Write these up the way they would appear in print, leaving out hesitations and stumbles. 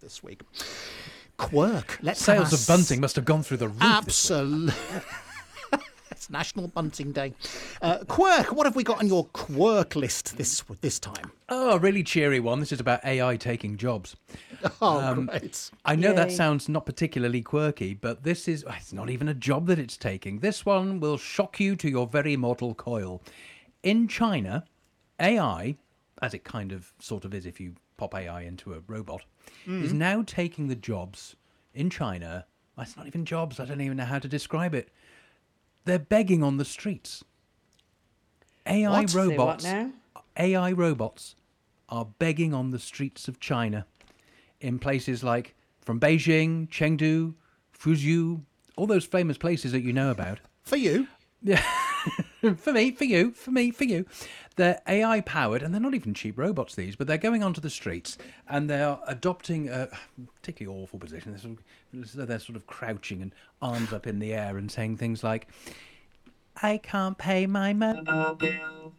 this week. Quirk. Sales of bunting must have gone through the roof. Absolutely. It's National Bunting Day. Quirk, what have we got on your quirk list this time? Oh, a really cheery one. This is about AI taking jobs. Great. I know Yay. that sounds not particularly quirky, but it's not even a job that it's taking. This one will shock you to your very mortal coil. In China, AI, as it kind of sort of is if you pop AI into a robot, is now taking the jobs in China. It's not even jobs. I don't even know how to describe it. They're begging on the streets. AI What? Say robots. what now? AI robots are begging on the streets of China in places like from Beijing, Chengdu, Fuzhou, all those famous places that you know about. For you. Yeah. For you. They're AI powered, and they're not even cheap robots, these, but they're going onto the streets and they're adopting a particularly awful position. They're sort of crouching and arms up in the air and saying things like, I can't pay my mobile bill.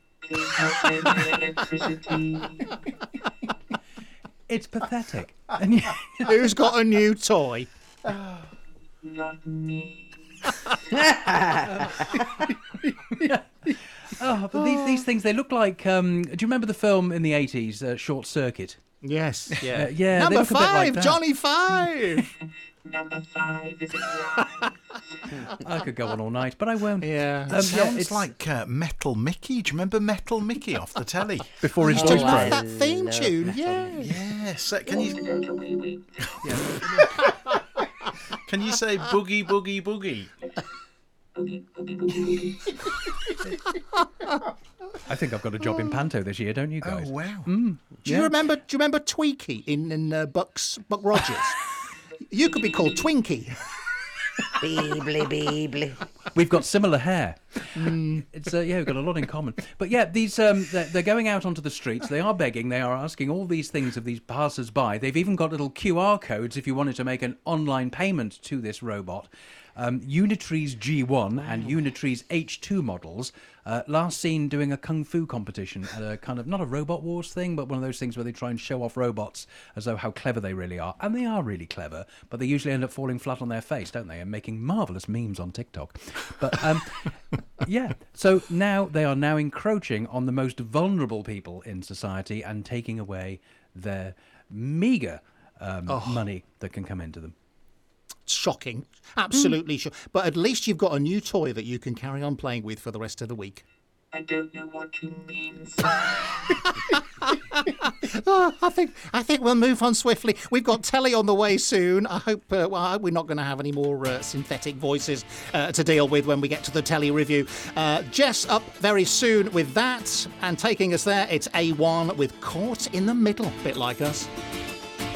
It's pathetic. And Who's got a new toy? Not me. Oh, but these things, they look like... do you remember the film in the 80s, Short Circuit? Yes. Yeah, they Number look a bit like 5, that. Johnny 5. Number 5 is I could go on all night, but I won't. Yeah. Sounds it's like Metal Mickey. Do you remember Metal Mickey off the telly? Before his Oh, voice I broke. That theme love tune, Metal yeah. Yes. Can you wait. can you say boogie boogie boogie? Boogie, boogie, boogie. I think I've got a job in Panto this year, don't you guys? Oh wow. Do you remember Tweaky in Buck Rogers? You could be called Twinkie. Beebly, beebly. We've got similar hair. It's we've got a lot in common. But yeah, these they're going out onto the streets. They are begging. They are asking all these things of these passers-by. They've even got little QR codes if you wanted to make an online payment to this robot. Unitree's G1 and Unitree's H2 models last seen doing a kung fu competition at a kind of, not a Robot Wars thing, but one of those things where they try and show off robots as though how clever they really are. And they are really clever, but they usually end up falling flat on their face, don't they? And making marvellous memes on TikTok. But yeah, so now they are now encroaching on the most vulnerable people in society and taking away their meagre money that can come into them. Shocking. Absolutely shocking. But at least you've got a new toy that you can carry on playing with for the rest of the week. I don't know what you mean. I think we'll move on swiftly. We've got telly on the way soon. I hope we're not going to have any more synthetic voices to deal with when we get to the telly review. Jess up very soon with that, and taking us there, it's A1 with Caught in the Middle, bit like us.